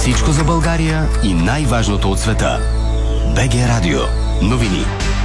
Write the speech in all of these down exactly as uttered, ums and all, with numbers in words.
Всичко за България и най-важното от света. БГ Радио. Новини.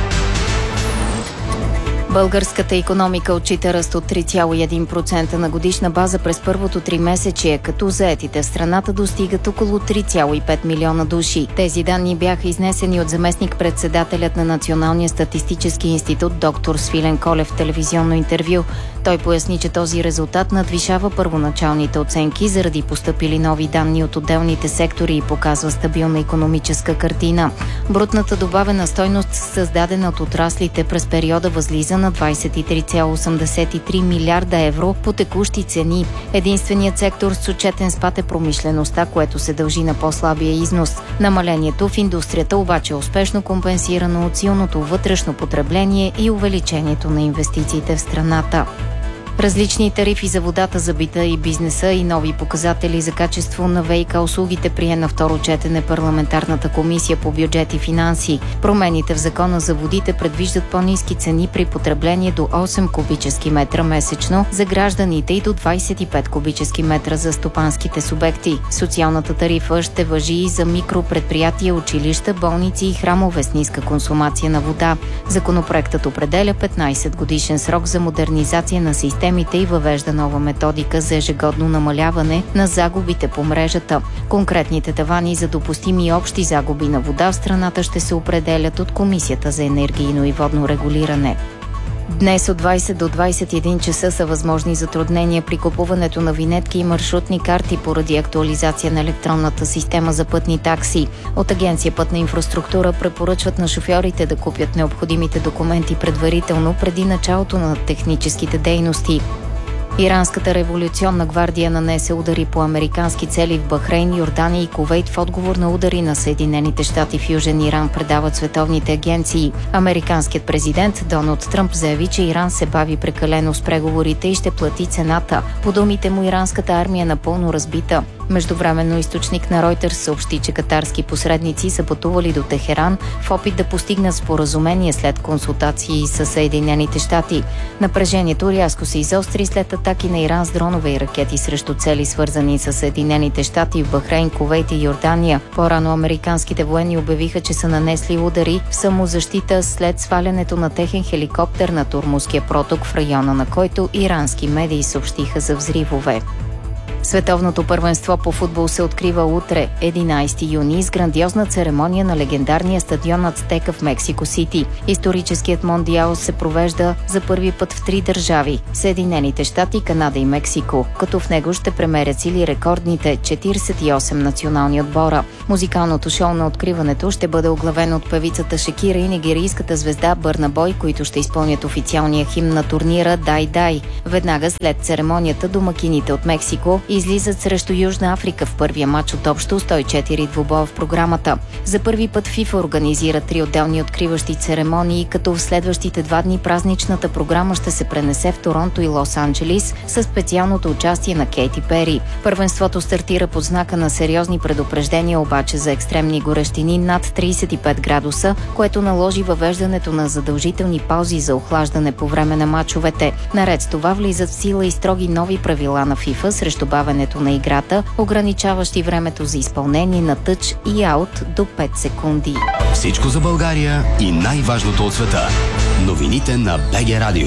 Българската икономика отчита ръст от три цяло и едно процента на годишна база през първото тримесечие, като заетите в страната достигат около три цяло и пет милиона души. Тези данни бяха изнесени от заместник-председателят на Националния статистически институт доктор Свилен Колев в телевизионно интервю. Той поясни, че този резултат надвишава първоначалните оценки заради постъпили нови данни от отделните сектори и показва стабилна икономическа картина. Брутната добавена стойност, създадена от отраслите през периода, възлиза на двадесет и три цяло осемдесет и три милиарда евро по текущи цени. Единственият сектор с отчетен спад е промишлеността, което се дължи на по-слабия износ. Намалението в индустрията обаче е успешно компенсирано от силното вътрешно потребление и увеличението на инвестициите в страната. Различни тарифи за водата за бита и бизнеса и нови показатели за качество на ВиК услугите прие на второ четене парламентарната комисия по бюджет и финанси. Промените в закона за водите предвиждат по-ниски цени при потребление до осем кубически метра месечно за гражданите и до двадесет и пет кубически метра за стопанските субекти. Социалната тарифа ще важи и за микропредприятия, училища, болници и храмове с ниска консумация на вода. Законопроектът определя петнадесет годишен срок за модернизация на системата и въвежда нова методика за ежегодно намаляване на загубите по мрежата. Конкретните тавани за допустими общи загуби на вода в страната ще се определят от Комисията за енергийно и водно регулиране. Днес от двадесет до двадесет и един часа са възможни затруднения при купуването на винетки и маршрутни карти поради актуализация на електронната система за пътни такси. От Агенция Пътна инфраструктура препоръчват на шофьорите да купят необходимите документи предварително преди началото на техническите дейности. Иранската революционна гвардия нанесе удари по американски цели в Бахрейн, Йордания и Кувейт в отговор на удари на Съединените щати в Южен Иран, предават световните агенции. Американският президент Доналд Тръмп заяви, че Иран се бави прекалено с преговорите и ще плати цената. По думите му, иранската армия е напълно разбита. Междувременно източник на Reuters съобщи, че катарски посредници са пътували до Техеран в опит да постигнат споразумение след консултации с Съединените щати. Напрежението рязко се изостри след атаки на Иран с дронове и ракети срещу цели, свързани с Съединените щати в Бахрейн, Кувейт и Йордания. По-рано американските военни обявиха, че са нанесли удари в самозащита след свалянето на техен хеликоптер на Ормузския проток, в района на който ирански медии съобщиха за взривове. Световното първенство по футбол се открива утре, единадесети юни, с грандиозна церемония на легендарния стадион Ацтека в Мексико Сити. Историческият мондиал се провежда за първи път в три държави – Съединените щати, Канада и Мексико, като в него ще премерят сили рекордните четиридесет и осем национални отбора. Музикалното шоу на откриването ще бъде оглавено от певицата Шакира и нигерийската звезда Бърна Бой, които ще изпълнят официалния химн на турнира «Дай Дай». Веднага след церемонията домакините от Мексико излизат срещу Южна Африка в първия матч от общо сто и четири двубоя в програмата. За първи път ФИФА организира три отделни откриващи церемонии, като в следващите два дни празничната програма ще се пренесе в Торонто и Лос-Анджелис със специалното участие на Кейти Пери. Първенството стартира под знака на сериозни предупреждения обаче за екстремни горещини над тридесет и пет градуса, което наложи въвеждането на задължителни паузи за охлаждане по време на мачовете. Наред с това влизат в сила и строги нови правила на ФИФА срещу бавенето на играта, ограничаващи времето за изпълнение на тъч и аут до пет секунди. Всичко за България и най-важното от света. Новините на БГ Радио.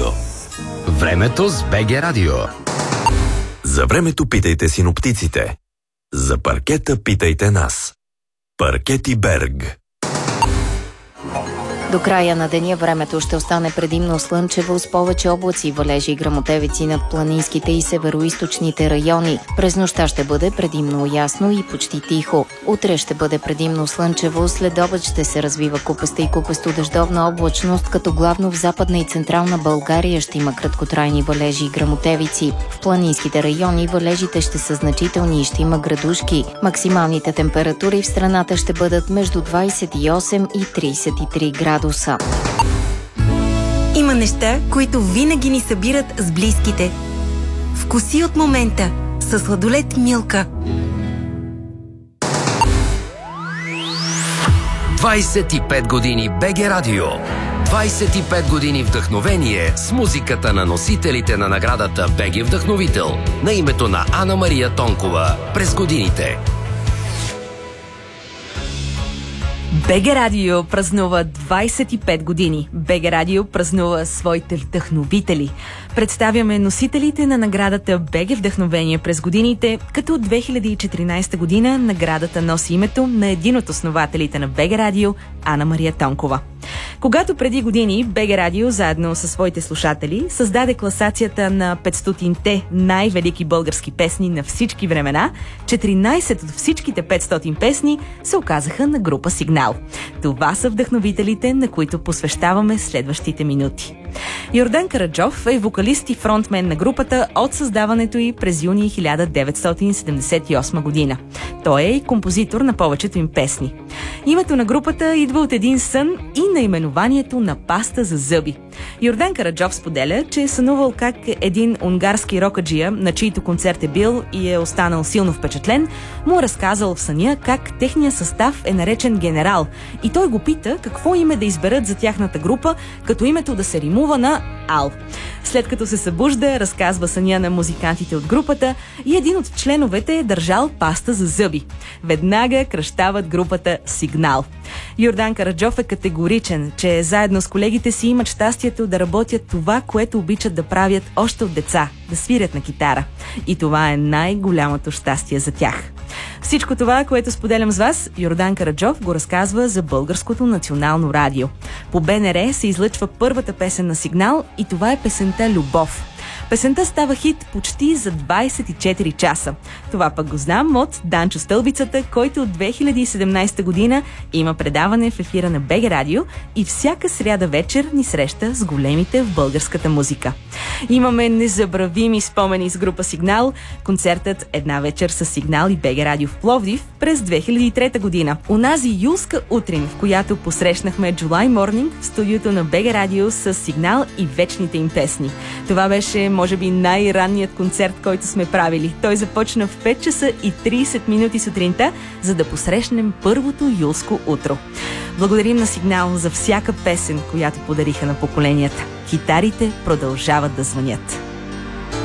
Времето с БГ Радио. За времето питайте синоптиците. За паркета питайте нас. Паркети Берг. До края на деня времето ще остане предимно слънчево с повече облаци, валежи и гръмотевици над планинските и североизточните райони. През нощта ще бъде предимно ясно и почти тихо. Утре ще бъде предимно слънчево, след обед ще се развива купеста и купесто дъждовна облачност, като главно в Западна и Централна България ще има краткотрайни валежи и гръмотевици. В планинските райони валежите ще са значителни и ще има градушки. Максималните температури в страната ще бъдат между двадесет и осем и тридесет и три градуса. Има неща, които винаги ни събират с близките. Вкуси от момента със сладолед Милка. двадесет и пет години БГ Радио. двадесет и пет години вдъхновение с музиката на носителите на наградата БГ Вдъхновител на името на Ана Мария Тонкова през годините. БГ Радио празнува двайсет и пет години. БГ Радио празнува своите вдъхновители. Представяме носителите на наградата БГ Вдъхновение през годините, като от две хиляди и четиринайсета година наградата носи името на един от основателите на БГ Радио, Ана Мария Тонкова. Когато преди години БГ Радио заедно със своите слушатели създаде класацията на петстотинте най-велики български песни на всички времена, четиринайсет от всичките петстотин песни се оказаха на група Сигнал. Това са вдъхновителите, на които посвещаваме следващите минути. Йордан Караджов е вокалист и фронтмен на групата от създаването й през юни хиляда деветстотин седемдесет и осма година. Той е и композитор на повечето им песни. Името на групата идва от един сън и наименованието на паста за зъби. Йордан Караджов споделя, че е сънувал как един унгарски рокаджия, на чийто концерт е бил и е останал силно впечатлен, му е разказал в съня как техният състав е наречен Генерал и той го пита какво име да изберат за тяхната група, като името да се римува на Ал. След като се събужда, разказва съня на музикантите от групата и един от членовете е държал паста за зъби. Веднага кръщават групата Сигнал. Йордан Караджов е категоричен, че заедно с колегите си имат щастието да работят това, което обичат да правят още от деца – да свирят на китара. И това е най-голямото щастие за тях. Всичко това, което споделям с вас, Йордан Караджов го разказва за Българското национално радио. По БНР се излъчва първата песен на Сигнал и това е песента «Любов». Песента става хит почти за двайсет и четири часа. Това пък го знам от Данчо Стълбицата, който от две хиляди и седемнайсета година има предаване в ефира на БГ Радио и всяка сряда вечер ни среща с големите в българската музика. Имаме незабравими спомени с група Сигнал. Концертът «Една вечер с Сигнал» и БГ Радио в Пловдив през две хиляди и трета година. Онази юлска утрин, в която посрещнахме July Morning в студиото на БГ Радио с Сигнал и вечните им песни. Това беше може би най-ранният концерт, който сме правили. Той започна в пет часа и трийсет минути сутринта, за да посрещнем първото юлско утро. Благодарим на Сигнал за всяка песен, която подариха на поколенията. Китарите продължават да звънят.